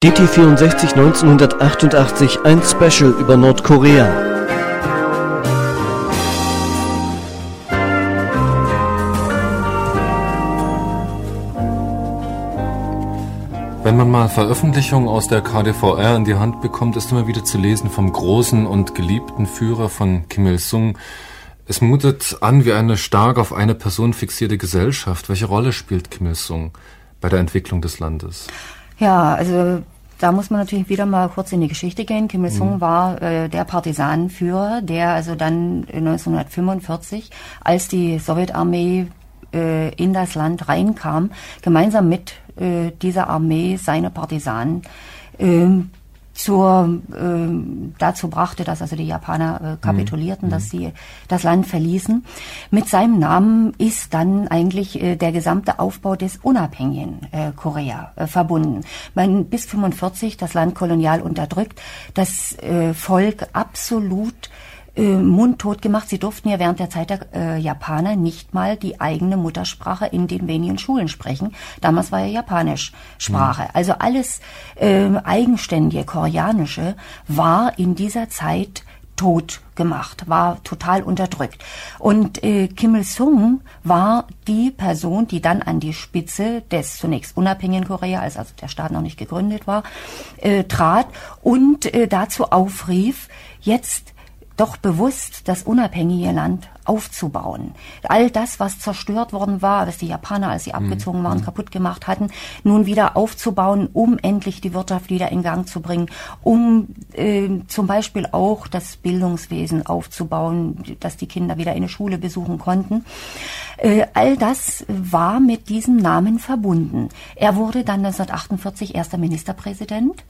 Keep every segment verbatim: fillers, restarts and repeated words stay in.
D T vierundsechzig neunzehnhundertachtundachtzig, ein Special über Nordkorea. Wenn man mal Veröffentlichungen aus der K D V R in die Hand bekommt, ist immer wieder zu lesen vom großen und geliebten Führer von Kim Il-sung. Es mutet an wie eine stark auf eine Person fixierte Gesellschaft. Welche Rolle spielt Kim Il-sung bei der Entwicklung des Landes? Ja, also da muss man natürlich wieder mal kurz in die Geschichte gehen. Kim Il-sung mhm. war äh, der Partisanenführer, der also dann neunzehnhundertfünfundvierzig, als die Sowjetarmee äh, in das Land reinkam, gemeinsam mit äh, dieser Armee seine Partisanen äh, zur, äh, dazu brachte, dass also die Japaner äh, kapitulierten, mhm. dass sie das Land verließen. Mit seinem Namen ist dann eigentlich äh, der gesamte Aufbau des unabhängigen äh, Korea äh, verbunden. Man bis fünfundvierzig das Land kolonial unterdrückt, das äh, Volk absolut äh, mundtot gemacht. Sie durften ja während der Zeit der äh, Japaner nicht mal die eigene Muttersprache in den wenigen Schulen sprechen. Damals war ja Japanisch Sprache. Mhm. Also alles äh, eigenständige Koreanische war in dieser Zeit tot gemacht, war total unterdrückt. Und äh, Kim Il-sung war die Person, die dann an die Spitze des zunächst unabhängigen Korea, als also der Staat noch nicht gegründet war, äh, trat und äh, dazu aufrief, jetzt doch bewusst das unabhängige Land aufzubauen. All das, was zerstört worden war, was die Japaner, als sie abgezogen waren, mhm. kaputt gemacht hatten, nun wieder aufzubauen, um endlich die Wirtschaft wieder in Gang zu bringen, um äh, zum Beispiel auch das Bildungswesen aufzubauen, dass die Kinder wieder eine Schule besuchen konnten. Äh, all das war mit diesem Namen verbunden. Er wurde dann neunzehnhundertachtundvierzig erster Ministerpräsident.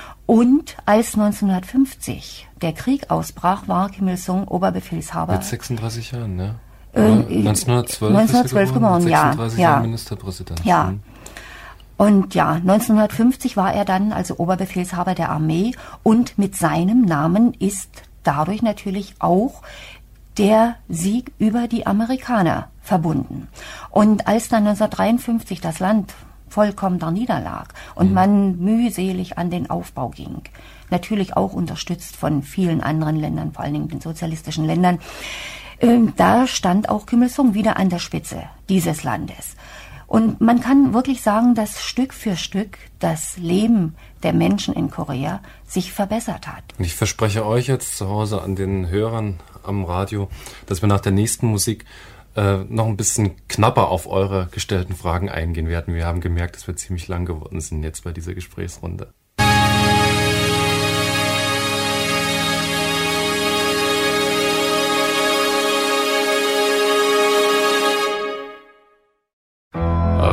Und als neunzehnhundertfünfzig der Krieg ausbrach, war Kim Il-sung Oberbefehlshaber. Mit sechsunddreißig Jahren, ne? Äh, neunzehnhundertzwölf, neunzehnhundertzwölf geboren, geboren, ja. sechsunddreißig ja. Jahre Ministerpräsident. Ja. Und ja, neunzehnhundertfünfzig war er dann also Oberbefehlshaber der Armee und mit seinem Namen ist dadurch natürlich auch der Sieg über die Amerikaner verbunden. Und als dann neunzehnhundertdreiundfünfzig das Land vollkommen da niederlag und mhm. man mühselig an den Aufbau ging. Natürlich auch unterstützt von vielen anderen Ländern, vor allen Dingen den sozialistischen Ländern. Ähm, da stand auch Kim Il-sung wieder an der Spitze dieses Landes. Und man kann wirklich sagen, dass Stück für Stück das Leben der Menschen in Korea sich verbessert hat. Und ich verspreche euch jetzt zu Hause an den Hörern am Radio, dass wir nach der nächsten Musik Äh, noch ein bisschen knapper auf eure gestellten Fragen eingehen werden. Wir haben gemerkt, dass wir ziemlich lang geworden sind jetzt bei dieser Gesprächsrunde.